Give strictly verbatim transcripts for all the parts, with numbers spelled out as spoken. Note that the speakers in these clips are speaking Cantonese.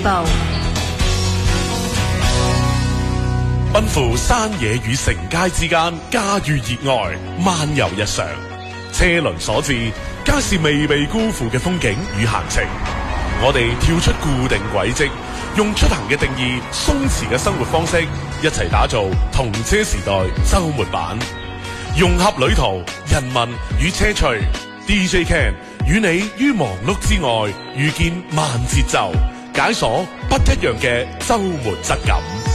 報。 奔赴山野與城街之間，駕馭熱愛，漫遊日常。車輪所致，皆是未被辜負嘅風景與閒情。我哋跳出固定軌跡，用出行嘅定義，鬆弛嘅生活方式，一齊打造同車時代周末版，融合旅途、人文與車趣。D J Ken 與你於忙碌之外，遇見慢節奏，解鎖不一樣嘅周末質感。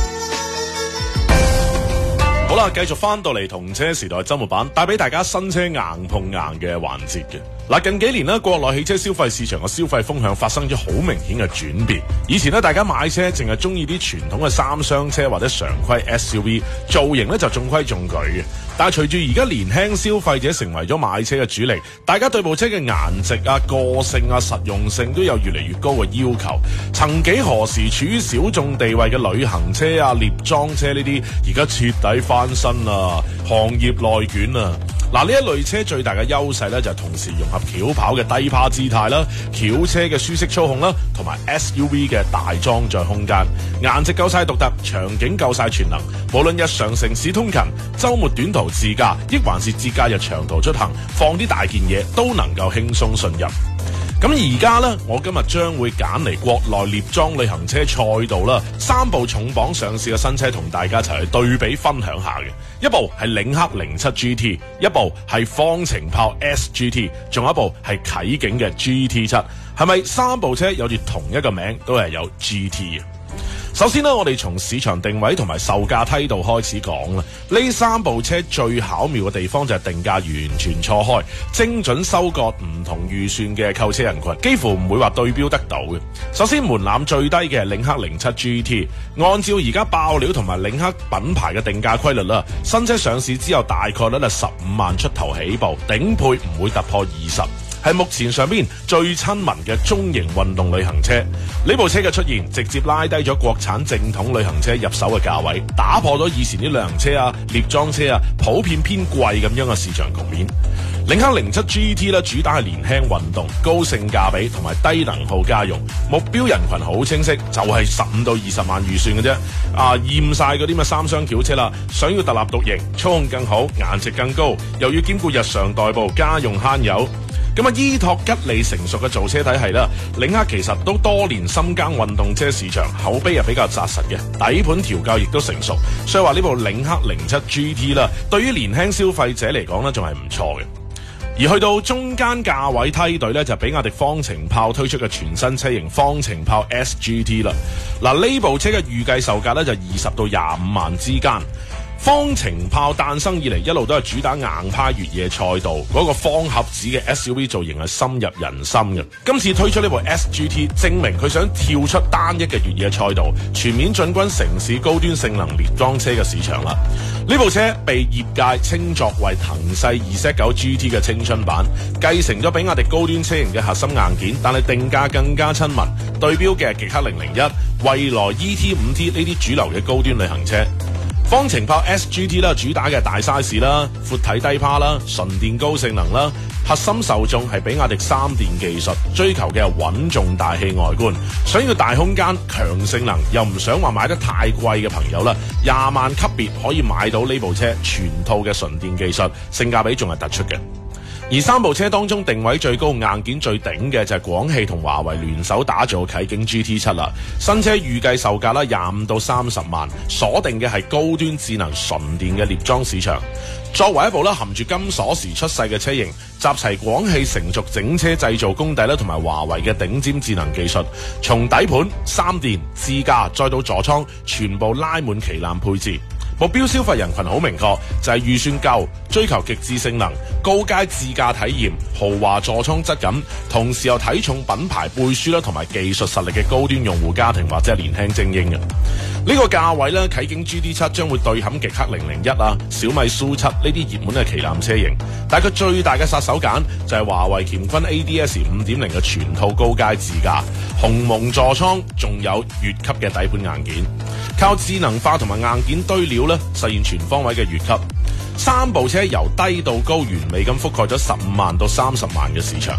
好啦，繼續翻到嚟同車時代周末版，帶俾大家新車硬碰硬嘅環節嘅。嗱，近幾年呢，國內汽車消費市場嘅消費風向發生咗好明顯嘅轉變。以前呢，大家買車淨係中意啲傳統嘅三廂車或者常規 S U V， 造型呢就中規中矩嘅。但係隨住而家年輕消費者成為咗買車嘅主力，大家對部車嘅顏值啊、個性啊、實用性都有越嚟越高嘅要求。曾幾何時處於小眾地位嘅旅行車啊、獵裝車呢啲，而家徹底翻身啦，行業內卷啊！嗱，呢一類車最大嘅優勢咧，就係同時融合轎跑嘅低趴姿態啦、轎車嘅舒適操控啦，同埋 S U V 嘅大裝載空間，顏值夠晒獨特，場景夠晒全能。無論日常城市通勤、週末短途自駕，亦還是節假日長途出行，放啲大件嘢都能夠輕鬆進入。咁而家呢，我今日將會揀嚟國內獵裝旅行車賽道啦，三部重磅上市嘅新車同大家一齊去對比分享下嘅。一部係領克零七 G T， 一部係方程豹 S G T， 仲有一部係啟景嘅 G T 七，係咪三部車有住同一個名，都係有 G T 嘅？首先呢，我哋從市場定位同埋售價梯度開始講啦。呢三部車最巧妙嘅地方就係定價完全錯開，精準收割唔同預算嘅購車人群，幾乎唔會話對標得到嘅。首先門檻最低嘅係領克零七 G T， 按照而家爆料同埋領克品牌嘅定價規律啦，新車上市之後大概率係十五萬出頭起步，頂配唔會突破二十。係目前上邊最親民嘅中型運動旅行車。呢部車嘅出現，直接拉低咗國產正統旅行車入手嘅價位，打破咗以前啲旅行車啊、獵裝車啊普遍偏貴咁樣嘅市場局面。領克零七 G T 咧，主打係年輕運動、高性價比同埋低能耗家用，目標人群好清晰，就係十五到二十萬預算嘅啫。啊，厭晒嗰啲乜三廂轎車啦，想要特立獨型、操控更好、顏值更高，又要兼顧日常代步、家用慳油。咁啊，依託吉利成熟嘅造車體系啦，領克其實都多年深耕運動車市場，口碑係比較紮實嘅，底盤調教亦都成熟，所以話呢部領克零七 G T 啦，對於年輕消費者嚟講呢，仲係唔錯嘅。而去到中間價位梯隊呢，就比亞迪方程豹推出嘅全新車型方程豹 S G T 啦。嗱，呢部車嘅預計售價呢，就二十到廿五萬之間。方程豹誕生以嚟一路都係主打硬派越野賽道，嗰、那個方盒子嘅 S U V 造型係深入人心嘅。今次推出呢部 S G T， 證明佢想跳出單一嘅越野賽道，全面進軍城市高端性能獵裝車嘅市場啦。呢部車被業界稱作為騰勢 Z 九 G T 嘅青春版，繼承咗比亞迪高端車型嘅核心硬件，但係定價更加親民，對標嘅極氪零零一、蔚來 E T 五 T 呢啲主流嘅高端旅行車。方程豹 S G T 啦，主打嘅大 size 啦、闊體低趴啦、純電高性能啦，核心受眾係比亞迪三電技術，追求嘅係穩重大氣外觀，想要大空間、強性能，又唔想話買得太貴嘅朋友啦，廿萬級別可以買到呢部車全套嘅純電技術，性價比仲係突出嘅。而三部車當中定位最高、硬件最頂嘅就係廣汽同華為聯手打造嘅啟景 G T 七啦。新車預計售價啦廿五到三十萬，鎖定嘅係高端智能純電嘅獵裝市場。作為一部啦含住金鎖匙出世嘅車型，集齊廣汽成熟整車製造功底啦，同埋華為嘅頂尖智能技術，從底盤、三電、支架再到座艙，全部拉滿旗艦配置。目標消費人群好明確，就係預算夠，追求極致性能、高階自駕體驗、豪華座艙質感，同時又睇重品牌背書啦，同埋技術實力嘅高端用戶家庭或者係年輕精英嘅。呢個價位咧，啟景 G T 七將會對撼極氪零零一啊、小米蘇七呢啲熱門嘅旗艦車型，但係佢最大嘅殺手鐧就係華為乾坤 A D S 五點零嘅全套高階自駕，鴻蒙座艙，仲有越級嘅底盤硬件，靠智能化同埋硬件堆料咧，實現全方位嘅越級。三部車由低到高完美咁覆蓋咗十五萬到三十萬嘅市場。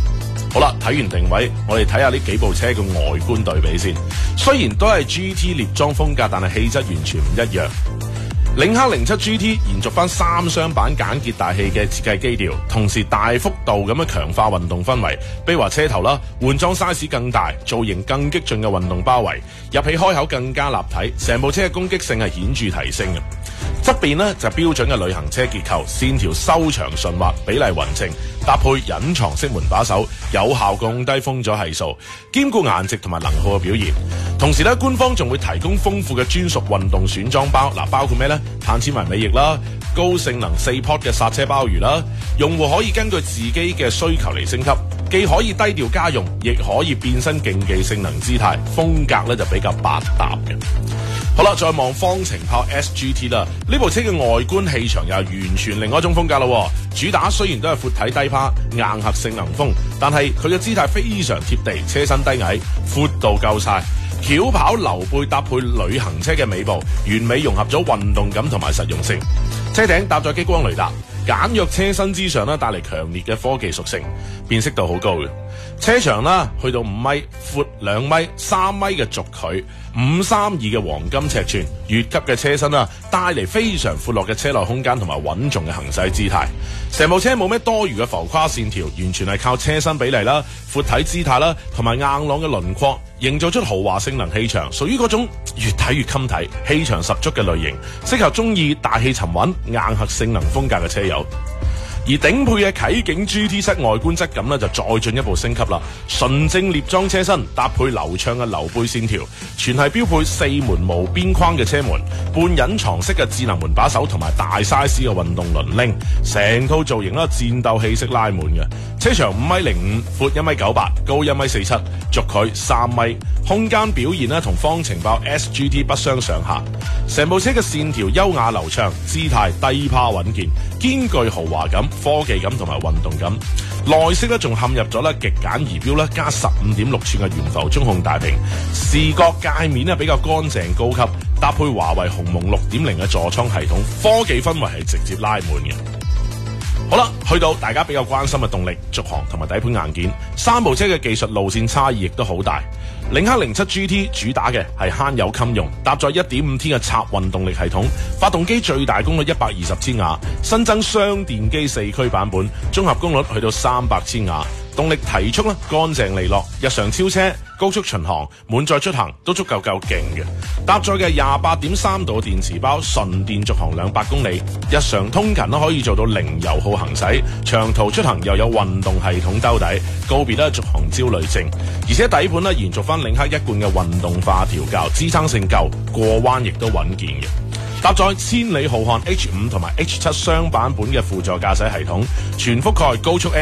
好啦，睇完定位，我哋睇下呢幾部車嘅外觀對比先。雖然都係 G T 獵裝風格，但係氣質完全唔一樣。領克零七 G T 延續翻三廂版簡潔大氣嘅設計基調，同時大幅度咁樣強化運動氛圍，比如話車頭啦，換裝 size 更大，造型更激進嘅運動包圍，入氣開口更加立體，成部車嘅攻擊性係顯著提升嘅。側邊呢就標準嘅旅行車結構，線條修長順滑，比例勻稱，搭配隱藏式門把手，有效降低風阻係數，兼顧顏值同埋能耗嘅表現。同時咧，官方仲會提供豐富嘅專屬運動選裝包，嗱，包括咩呢？碳纖維尾翼啦，高性能四 port 嘅剎車鮑魚啦，用戶可以根據自己嘅需求嚟升級，既可以低調家用，亦可以變身競技性能姿態，風格咧就比較百搭嘅。好啦，再望方程炮 S G T 啦，呢部車嘅外觀氣場又係完全另外一種風格咯。主打雖然都係闊體低趴、硬核性能風，但係佢嘅姿態非常貼地，車身低矮，闊度夠晒。轎跑溜背搭配旅行車嘅尾部，完美融合咗運動感同埋實用性。車頂搭載激光雷達，簡約車身之上咧帶嚟強烈嘅科技屬性，辨識度好高嘅。車長啦，去到五米，闊兩米、三米嘅軸距，五三二嘅黃金尺寸，越級嘅車身啦，帶嚟非常闊落嘅車內空間同埋穩重嘅行駛姿態。成部車冇咩多餘嘅浮誇線條，完全係靠車身比例啦、闊體姿態啦，同埋硬朗嘅輪廓，營造出豪華性能氣場，屬於嗰種越睇越襟睇、氣場十足嘅類型，適合中意大氣沉穩、硬核性能風格嘅車友。而頂配嘅啟景 G T 七外觀質感咧就再進一步升級啦，純正獵裝車身搭配流暢嘅溜背線條，全係標配四門無邊框嘅車門，半隱藏式嘅智能門把手同埋大 size 嘅運動輪鈴，成套造型啦戰鬥氣息拉滿嘅。車長五米零五，闊一米九八，高一米四七，軸距三米，空間表現咧同方程炮 S G T 不相上下。成部車嘅線條優雅流暢，姿態低趴穩健，兼具豪華感、科技感同埋運動感。內飾咧仲嵌入咗咧極簡儀表咧，加十五點六寸嘅懸浮中控大屏，視覺界面咧比較乾淨高級，搭配華為鴻蒙六點零嘅座艙系統，科技氛圍係直接拉滿嘅。好啦，去到大家比較關心嘅動力、續航同埋底盤硬件，三部車嘅技術路線差異亦都好大。領克零七 G T 主打嘅係慳油襟用，搭載 一點五 T 嘅插混動力系統，發動機最大功率一百二十千瓦，新增雙電機四驅版本，綜合功率去到三百千瓦。動力提速咧乾淨利落，日常超車、高速巡航、滿載出行都足夠夠勁嘅。搭載嘅廿八點三度電池包，純電續航兩百公里，日常通勤都可以做到零油耗行駛，長途出行又有運動系統兜底，告別咧續航焦慮症。而且底盤咧延續翻領克一貫嘅運動化調校，支撐性夠，過彎亦都穩健嘅。搭載千里浩瀚 H 五同埋 H 七雙版本嘅輔助駕駛系統，全覆蓋高速